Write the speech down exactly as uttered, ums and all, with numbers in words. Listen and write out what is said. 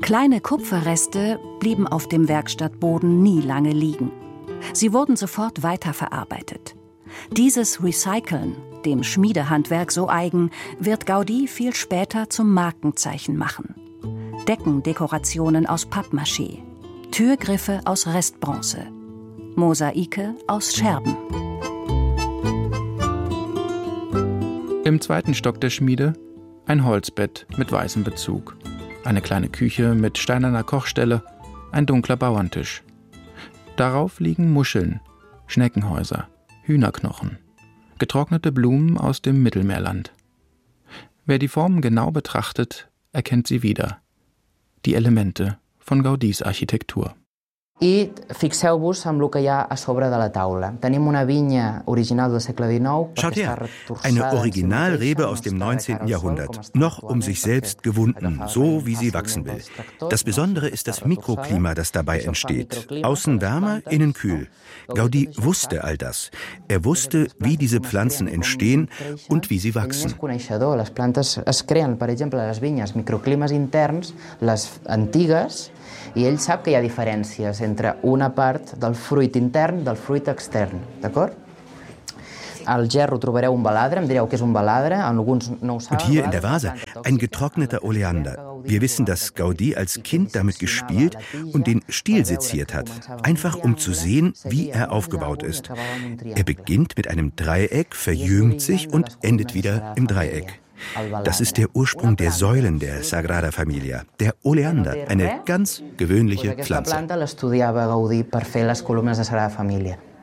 Kleine Kupferreste blieben auf dem Werkstattboden nie lange liegen. Sie wurden sofort weiterverarbeitet. Dieses Recyceln, dem Schmiedehandwerk so eigen, wird Gaudí viel später zum Markenzeichen machen. Deckendekorationen aus Pappmaché, Türgriffe aus Restbronze, Mosaike aus Scherben. Im zweiten Stock der Schmiede ein Holzbett mit weißem Bezug, eine kleine Küche mit steinerner Kochstelle, ein dunkler Bauerntisch. Darauf liegen Muscheln, Schneckenhäuser, Hühnerknochen, getrocknete Blumen aus dem Mittelmeerland. Wer die Formen genau betrachtet, erkennt sie wieder. Die Elemente von Gaudís Architektur. I fixeu-vos amb el que hi ha a sobre de la taula. Tenim una vinya original del Segle dinou. Schaut her, eine Originalrebe aus dem neunzehnten Jahrhundert, noch um sich selbst gewunden, so wie sie wachsen will. Das Besondere ist das Mikroklima, das dabei entsteht. Außen wärmer, innen kühl. Gaudí wusste all das. Er wusste, wie diese Pflanzen entstehen und wie sie wachsen. Les plantes es creen, per exemple, a les vinyes, microclimes interns, les antigues, i ell sap que hi ha diferències entre una part del fruit intern i del fruit extern, d'acord? Al gerro trobareu un baladre, em direu que és un baladre, alguns no ho saben. Und hier in der Vase ein getrockneter Oleander. Wir wissen, dass Gaudí als Kind damit gespielt und den Stiel seziert hat, einfach um zu sehen, wie er aufgebaut ist. Er beginnt mit einem Dreieck, verjüngt sich und endet wieder im Dreieck. Das ist der Ursprung der Säulen der Sagrada Familia, der Oleander, eine ganz gewöhnliche Pflanze. Aquesta planta l'estudiava Gaudí per fer les columnes de Sagrada Família.